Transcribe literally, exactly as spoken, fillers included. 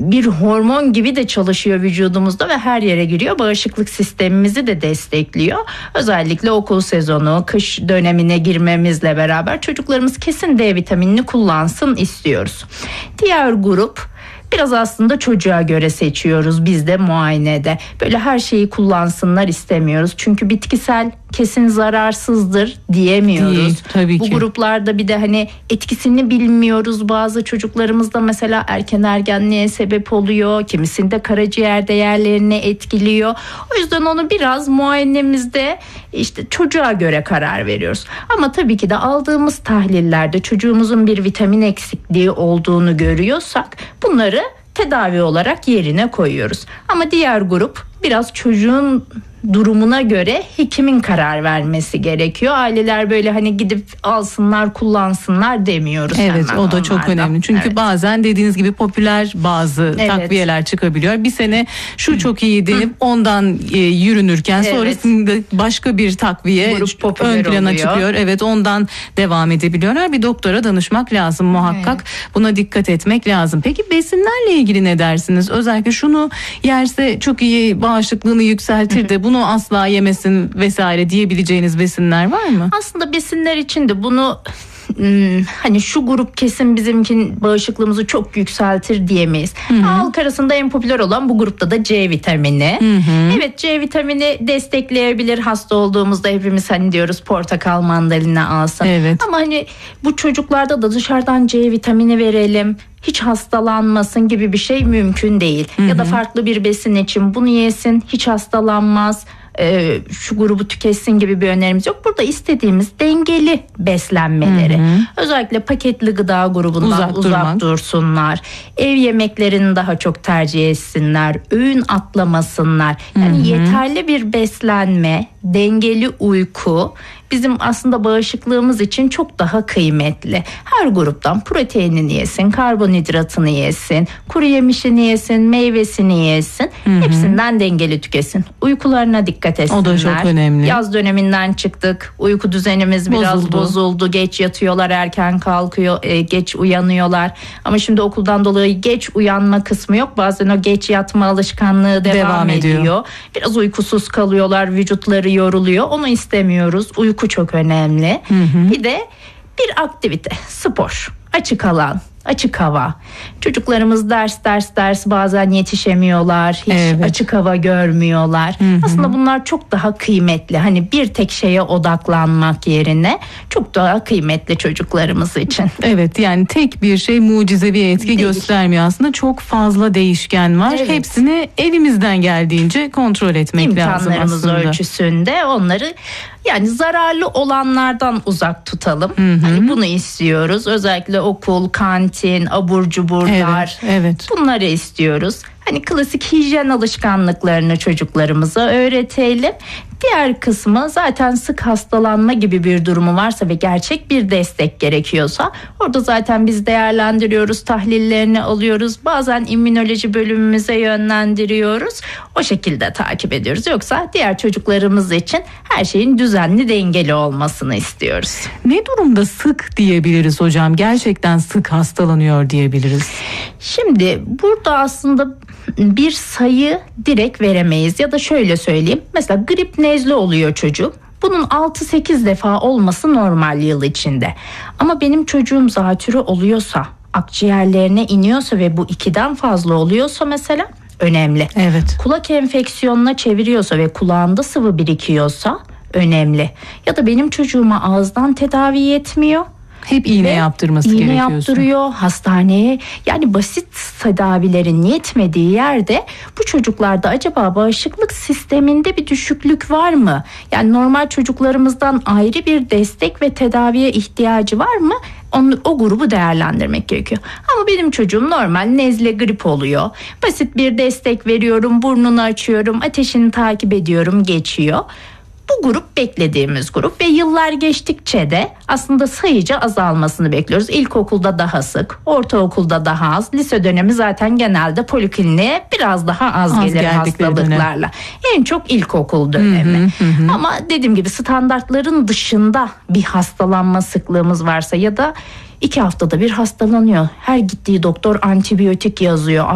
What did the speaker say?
bir hormon gibi de çalışıyor vücudumuzda ve her yere giriyor. Bağışıklık sistemimizi de destekliyor. Özellikle okul sezonu, kış dönemine girmemizle beraber çocuklarımız kesin D vitaminini kullansın istiyoruz. Diğer grup biraz aslında çocuğa göre seçiyoruz biz de muayenede. Böyle her şeyi kullansınlar istemiyoruz. Çünkü bitkisel kesin zararsızdır diyemiyoruz. Değil, tabii Bu ki. gruplarda bir de hani etkisini bilmiyoruz. Bazı çocuklarımızda mesela erken ergenliğe sebep oluyor. Kimisinde karaciğer değerlerini etkiliyor. O yüzden onu biraz muayenemizde işte çocuğa göre karar veriyoruz. Ama tabii ki de aldığımız tahlillerde çocuğumuzun bir vitamin eksikliği olduğunu görüyorsak bunları tedavi olarak yerine koyuyoruz. Ama diğer grup biraz çocuğun durumuna göre hekimin karar vermesi gerekiyor. Aileler böyle hani gidip alsınlar kullansınlar demiyoruz. Evet, hemen o da çok onlardan. önemli. Çünkü Evet. bazen dediğiniz gibi popüler bazı Evet. takviyeler çıkabiliyor. Bir sene şu çok iyi denip ondan e, yürünürken Evet. sonrasında başka bir takviye Grup popüler ön plana oluyor. çıkıyor. Evet, ondan devam edebiliyorlar. Bir doktora danışmak lazım muhakkak. Evet. Buna dikkat etmek lazım. Peki besinlerle ilgili ne dersiniz? Özellikle şunu yerse çok iyi bağışıklığını yükseltir de bunu asla yemesin vesaire diyebileceğiniz besinler var mı? Aslında besinler için de bunu hmm, hani şu grup kesin bizimkin bağışıklığımızı çok yükseltir diyemeyiz. Halk arasında en popüler olan bu grupta da C vitamini. Hı hı. Evet, C vitamini destekleyebilir. Hasta olduğumuzda hepimiz hani diyoruz portakal, mandalina alsın. Evet. Ama hani bu çocuklarda da dışarıdan C vitamini verelim, hiç hastalanmasın gibi bir şey mümkün değil. Hı hı. Ya da farklı bir besin için bunu yesin, hiç hastalanmaz. Ee, şu grubu tüketsin gibi bir önerimiz yok. Burada istediğimiz dengeli beslenmeleri. Hı hı. Özellikle paketli gıda grubundan Uzak uzak, durmak. dursunlar. Ev yemeklerini daha çok tercih etsinler. Öğün atlamasınlar. Yani Hı hı. yeterli bir beslenme, dengeli uyku bizim aslında bağışıklığımız için çok daha kıymetli. Her gruptan proteinini yesin, karbonhidratını yesin, kuru yemişini yesin, meyvesini yesin. Hı hı. Hepsinden dengeli tüketsin. Uykularına dikkat etsinler. O da çok önemli. Yaz döneminden çıktık. Uyku düzenimiz biraz Bozuldu. bozuldu. Geç yatıyorlar, erken kalkıyor, e, geç uyanıyorlar. Ama şimdi okuldan dolayı geç uyanma kısmı yok. Bazen o geç yatma alışkanlığı devam, Devam ediyor. ediyor. Biraz uykusuz kalıyorlar, vücutları yoruluyor. Onu istemiyoruz. Uyku çok önemli. Hı hı. Bir de bir aktivite, spor, açık alan, açık hava. Çocuklarımız ders ders ders bazen yetişemiyorlar. Hiç Evet. açık hava görmüyorlar. Hı hı. Aslında bunlar çok daha kıymetli. Hani bir tek şeye odaklanmak yerine çok daha kıymetli çocuklarımız için. Evet, yani tek bir şey mucizevi etki Değil. göstermiyor aslında. Çok fazla değişken var. Evet. Hepsini elimizden geldiğince kontrol etmek lazım İmkanlarımız aslında. ölçüsünde onları yani zararlı olanlardan uzak tutalım. Hı hı. Hani bunu istiyoruz. Özellikle okul, kantin, abur cuburlar. Evet, evet. Bunları istiyoruz. Hani klasik hijyen alışkanlıklarını çocuklarımıza öğretelim. Diğer kısmı zaten sık hastalanma gibi bir durumu varsa ve gerçek bir destek gerekiyorsa orada zaten biz değerlendiriyoruz, tahlillerini alıyoruz. Bazen immünoloji bölümümüze yönlendiriyoruz. O şekilde takip ediyoruz. Yoksa diğer çocuklarımız için her şeyin düzenli, dengeli olmasını istiyoruz. Ne durumda sık diyebiliriz hocam? Gerçekten sık hastalanıyor diyebiliriz. Şimdi burada aslında bir sayı direkt veremeyiz ya da şöyle söyleyeyim. Mesela grip, nezle oluyor çocuk. Bunun altı sekiz defa olması normal yıl içinde. Ama benim çocuğum zatürre oluyorsa, akciğerlerine iniyorsa ve bu ikiden fazla oluyorsa mesela önemli. Evet. Kulak enfeksiyonuna çeviriyorsa ve kulağında sıvı birikiyorsa önemli. Ya da benim çocuğuma ağızdan tedavi yetmiyor. Hep iğne Ve yaptırması iğne gerekiyorsa. yaptırıyor hastaneye. Yani basit tedavilerin yetmediği yerde bu çocuklarda acaba bağışıklık sisteminde bir düşüklük var mı? Yani normal çocuklarımızdan ayrı bir destek ve tedaviye ihtiyacı var mı? Onu, o grubu değerlendirmek gerekiyor. Ama benim çocuğum normal nezle, grip oluyor. Basit bir destek veriyorum, burnunu açıyorum, ateşini takip ediyorum, geçiyor. Bu grup beklediğimiz grup ve yıllar geçtikçe de aslında sayıca azalmasını bekliyoruz. İlkokulda daha sık, ortaokulda daha az, lise dönemi zaten genelde polikliniğe biraz daha az, Az gelir geldikleri hastalıklarla. dönem. En çok ilkokul dönemi. Hı hı, hı. Ama dediğim gibi standartların dışında bir hastalanma sıklığımız varsa ya da iki haftada bir hastalanıyor. Her gittiği doktor antibiyotik yazıyor.